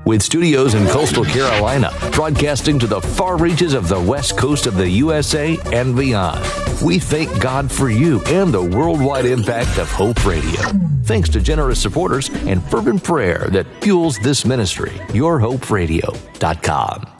With studios in coastal Carolina, broadcasting to the far reaches of the west coast of the USA and beyond. We thank God for you and the worldwide impact of Hope Radio. Thanks to generous supporters and fervent prayer that fuels this ministry. YourHopeRadio.com.